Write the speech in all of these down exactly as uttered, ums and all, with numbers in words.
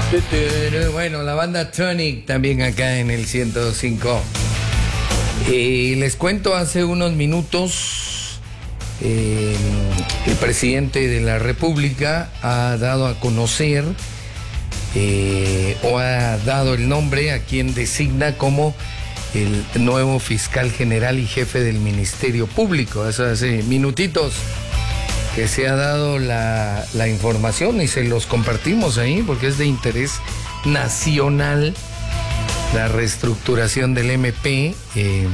Bueno, la banda Tonic también acá en el ciento cinco. Eh, les cuento, hace unos minutos eh, el presidente de la República ha dado a conocer eh, o ha dado el nombre a quien designa como el nuevo fiscal general y jefe del Ministerio Público. Eso hace minutitos que se ha dado la, la información y se los compartimos ahí porque es de interés nacional la reestructuración del M P eh,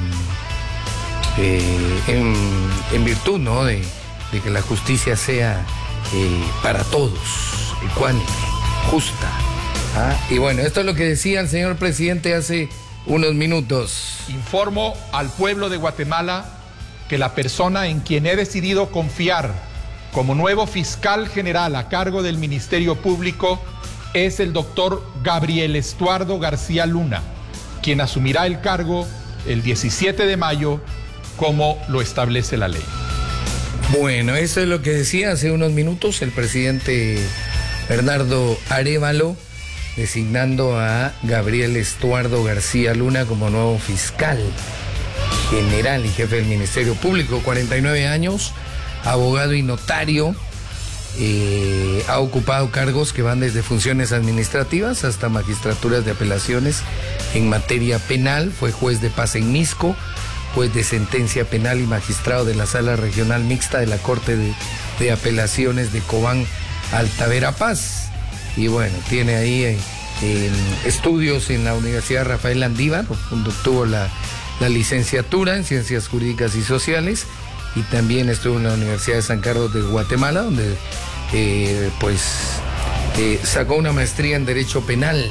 eh, en, en virtud, ¿no?, de, de que la justicia sea eh, para todos, ecuánime, justa. ¿Ah? Y bueno, esto es lo que decía el señor presidente hace unos minutos. Informo al pueblo de Guatemala que la persona en quien he decidido confiar como nuevo fiscal general a cargo del Ministerio Público es el doctor Gabriel Estuardo García Luna, quien asumirá el cargo el diecisiete de mayo como lo establece la ley. Bueno, eso es lo que decía hace unos minutos el presidente Bernardo Arévalo, designando a Gabriel Estuardo García Luna como nuevo fiscal general y jefe del Ministerio Público. cuarenta y nueve años, abogado y notario, eh, ha ocupado cargos que van desde funciones administrativas hasta magistraturas de apelaciones en materia penal. Fue juez de paz en Misco, juez de sentencia penal y magistrado de la Sala Regional Mixta de la Corte de, de Apelaciones de Cobán, Alta Verapaz. Y bueno, tiene ahí eh, eh, estudios en la Universidad Rafael Andívar, donde obtuvo la, la licenciatura en Ciencias Jurídicas y Sociales, y también estuvo en la Universidad de San Carlos de Guatemala, donde eh, pues eh, sacó una maestría en Derecho Penal.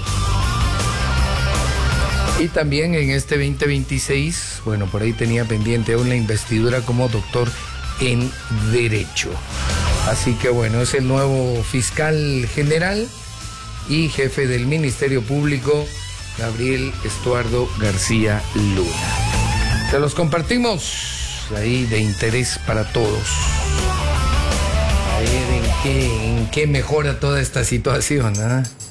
Y también en este veinte veintiséis, bueno, por ahí tenía pendiente aún la investidura como doctor en Derecho. Así que bueno, es el nuevo fiscal general y jefe del Ministerio Público, Gabriel Estuardo García Luna. Se los compartimos ahí de interés para todos. A ver en qué, en qué mejora toda esta situación, ¿eh?